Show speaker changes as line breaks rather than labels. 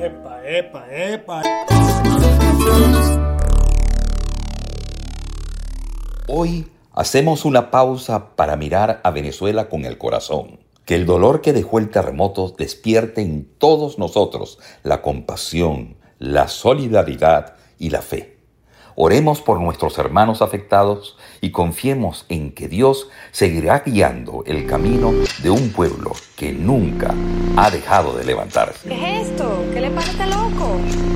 Epa, epa, epa.
Hoy hacemos una pausa para mirar a Venezuela con el corazón. Que el dolor que dejó el terremoto despierte en todos nosotros la compasión, la solidaridad y la fe. Oremos por nuestros hermanos afectados y confiemos en que Dios seguirá guiando el camino de un pueblo que nunca ha dejado de levantarse.
¿Qué es esto? ¿Qué le pasa a este loco?